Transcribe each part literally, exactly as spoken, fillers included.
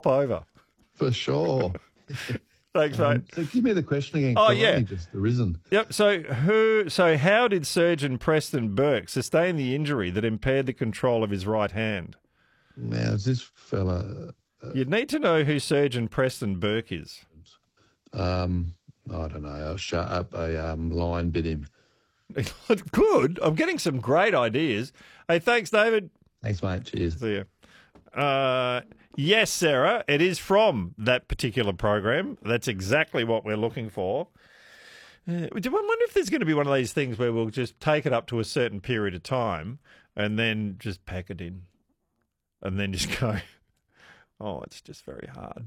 over. For sure. Thanks, mate. Um, so give me the question again. Oh, I've yeah. only just arisen. Yep. So who? So how did surgeon Preston Burke sustain the injury that impaired the control of his right hand? Now, is this fella... You'd need to know who surgeon Preston Burke is. Um, I don't know. I'll shut up. A um, lion bit him. Good. I'm getting some great ideas. Hey, thanks, David. Thanks, mate. Cheers. See you. Uh, yes, Sarah, it is from that particular program. That's exactly what we're looking for. Uh, do I wonder if there's going to be one of these things where we'll just take it up to a certain period of time and then just pack it in and then just go, oh, it's just very hard.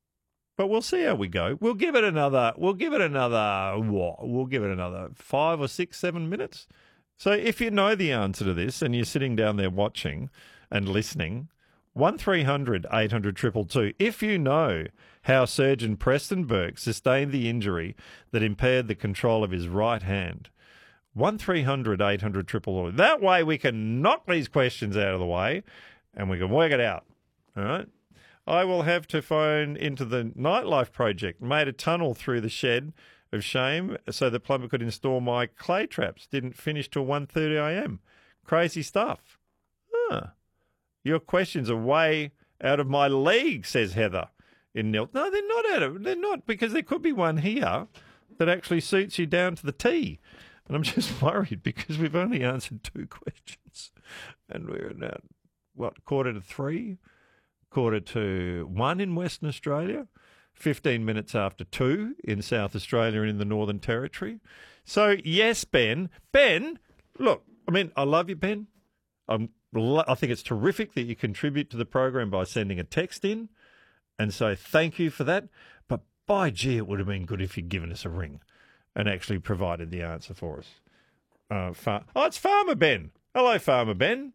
But we'll see how we go. We'll give it another, we'll give it another, what? We'll give it another five or six, seven minutes. So if you know the answer to this and you're sitting down there watching and listening, one three hundred eight hundred two two two. If you know how surgeon Preston Burke sustained the injury that impaired the control of his right hand, one three hundred eight hundred two two two. That way we can knock these questions out of the way and we can work it out. All right? I will have to phone into the Nightlife Project, made a tunnel through the shed of shame so the plumber could install my clay traps. Didn't finish till one thirty a m. Crazy stuff. Huh. Your questions are way out of my league, says Heather in Nil. No, they're not out of. They're not, because there could be one here that actually suits you down to the T. And I'm just worried because we've only answered two questions, and we're now what quarter to three, quarter to one in Western Australia, fifteen minutes after two in South Australia and in the Northern Territory. So yes, Ben, Ben, look, I mean, I love you, Ben. I'm. I think it's terrific that you contribute to the program by sending a text in, and so thank you for that. But by gee, it would have been good if you'd given us a ring and actually provided the answer for us. Uh, far- oh, it's Farmer Ben. Hello, Farmer Ben.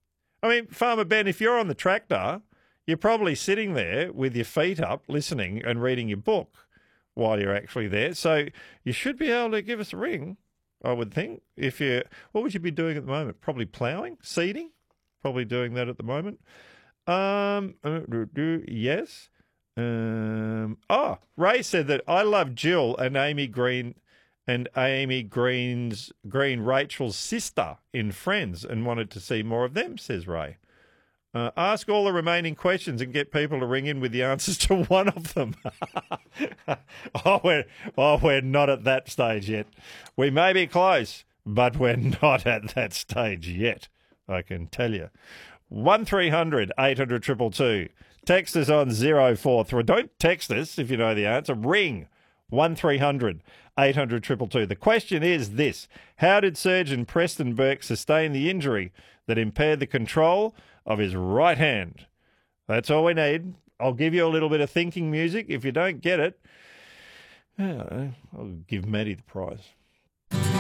I mean, Farmer Ben, if you're on the tractor, you're probably sitting there with your feet up, listening and reading your book while you're actually there. So you should be able to give us a ring, I would think. If you, what would you be doing at the moment? Probably ploughing, seeding. Probably doing that at the moment. Um, uh, yes. Um, oh, Ray said that I love Jill and Amy Green and Amy Green's Green Rachel's sister in Friends and wanted to see more of them, says Ray. Uh, ask all the remaining questions and get people to ring in with the answers to one of them. oh, we're, oh, we're not at that stage yet. We may be close, but we're not at that stage yet. I can tell you. one three hundred eight hundred two two two. Text us on zero four three. Don't text us if you know the answer. Ring one three hundred eight hundred two two two. The question is this. How did surgeon Preston Burke sustain the injury that impaired the control of his right hand? That's all we need. I'll give you a little bit of thinking music. If you don't get it, I'll give Maddie the prize.